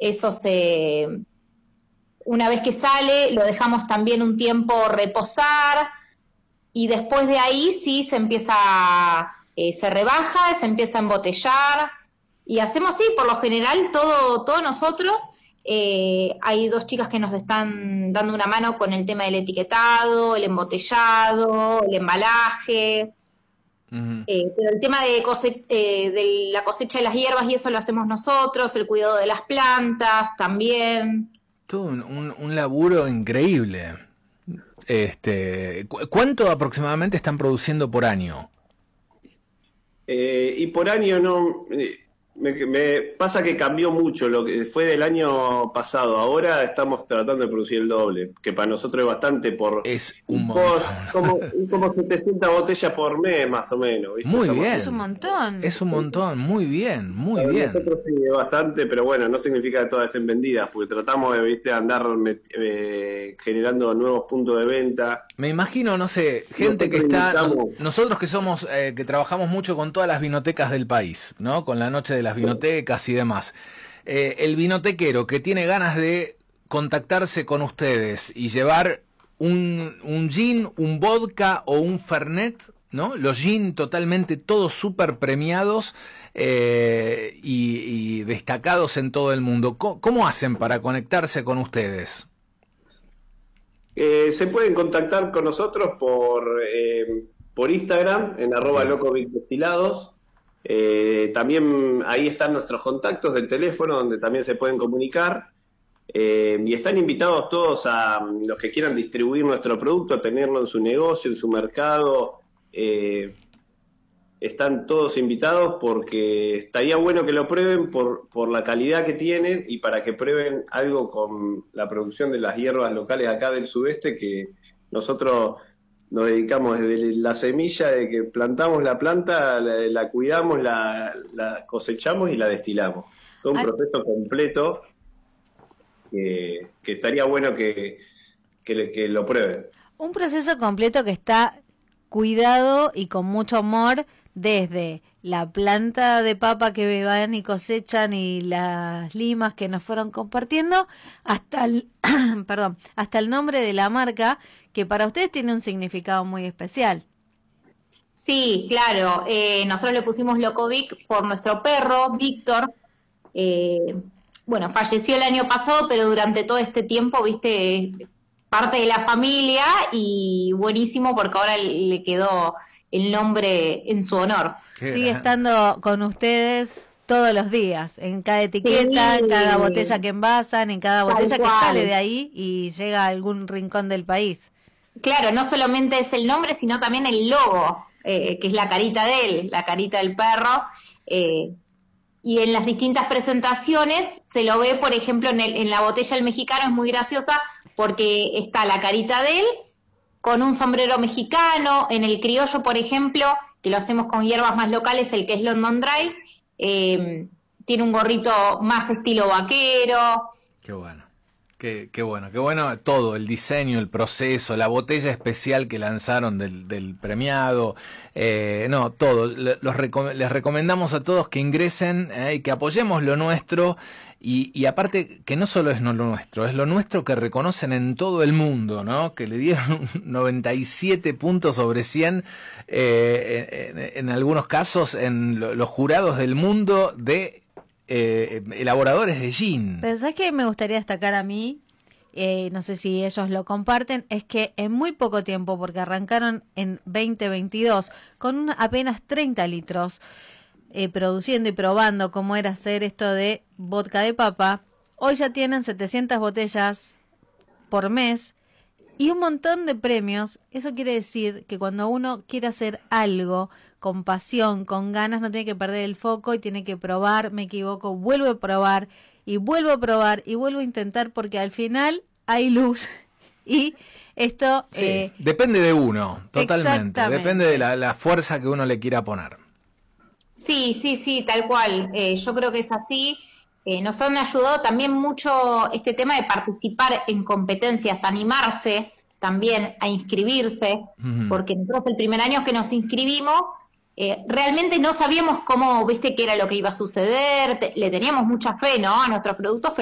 Eso una vez que sale, lo dejamos también un tiempo reposar, y después de ahí sí se empieza, se rebaja, se empieza a embotellar, y hacemos por lo general todo nosotros. Hay 2 chicas que nos están dando una mano con el tema del etiquetado, el embotellado, el embalaje. Pero el tema de la cosecha de las hierbas y eso lo hacemos nosotros, el cuidado de las plantas también. Todo un laburo increíble. ¿Cuánto aproximadamente están produciendo por año? Y por año no... Me pasa que cambió mucho lo que fue del año pasado. Ahora estamos tratando de producir el doble, que para nosotros es bastante es un montón. Como 700 botellas por mes, más o menos, ¿viste? Muy bien. Es un montón. Es un montón, muy bien, muy bien. Nosotros sí, es bastante, pero bueno, no significa que todas estén vendidas, porque tratamos de andar generando nuevos puntos de venta. Me imagino, no sé, gente que está... Nosotros que somos, que trabajamos mucho con todas las vinotecas del país, ¿no? Con la noche de las vinotecas y demás. El vinotequero que tiene ganas de contactarse con ustedes y llevar un gin, un vodka o un fernet, ¿no? Los gin totalmente todos súper premiados y destacados en todo el mundo. ¿Cómo hacen para conectarse con ustedes? Se pueden contactar con nosotros por Instagram, en @locovicdestilados. También ahí están nuestros contactos del teléfono, donde también se pueden comunicar. Y están invitados todos a los que quieran distribuir nuestro producto, a tenerlo en su negocio, en su mercado. Están todos invitados porque estaría bueno que lo prueben por la calidad que tiene y para que prueben algo con la producción de las hierbas locales acá del sudeste, que nosotros nos dedicamos desde la semilla de que plantamos la planta, la cuidamos, la cosechamos y la destilamos. Todo un proceso completo que estaría bueno que lo prueben. Un proceso completo que está cuidado y con mucho amor, desde la planta de papa que van y cosechan y las limas que nos fueron compartiendo, hasta el hasta el nombre de la marca, que para ustedes tiene un significado muy especial. Sí, claro. Nosotros le pusimos Locovic por nuestro perro, Víctor. Bueno, falleció el año pasado, pero durante todo este tiempo, viste, parte de la familia, y buenísimo porque ahora le quedó el nombre en su honor. Sigue estando con ustedes todos los días, en cada etiqueta, en cada botella que envasan, en cada botella que sale de ahí y llega a algún rincón del país. Claro, no solamente es el nombre, sino también el logo, que es la carita de él, la carita del perro. Y en las distintas presentaciones se lo ve, por ejemplo, en la botella del mexicano, es muy graciosa porque está la carita de él con un sombrero mexicano. En el criollo, por ejemplo, que lo hacemos con hierbas más locales, el que es London Dry, tiene un gorrito más estilo vaquero. Qué bueno. Qué bueno todo, el diseño, el proceso, la botella especial que lanzaron del premiado, todo. Les recomendamos a todos que ingresen y que apoyemos lo nuestro, y aparte que no solo es lo nuestro, es lo nuestro que reconocen en todo el mundo, ¿no? Que le dieron 97 puntos sobre 100 en algunos casos en los jurados del mundo de elaboradores de gin. Pero ¿sabes qué me gustaría destacar a mí? No sé si ellos lo comparten, es que en muy poco tiempo, porque arrancaron en 2022 con apenas 30 litros, produciendo y probando cómo era hacer esto de vodka de papa, hoy ya tienen 700 botellas por mes y un montón de premios. Eso quiere decir que cuando uno quiere hacer algo con pasión, con ganas, no tiene que perder el foco y tiene que probar, me equivoco, vuelvo a probar y vuelvo a probar y vuelvo a intentar, porque al final hay luz. Y esto... depende de uno, totalmente. Depende de la fuerza que uno le quiera poner. Sí, tal cual. Yo creo que es así. Nos han ayudado también mucho este tema de participar en competencias, animarse también a inscribirse, porque nosotros el primer año que nos inscribimos, realmente no sabíamos cómo, viste, qué era lo que iba a suceder, le teníamos mucha fe, ¿no?, a nuestros productos,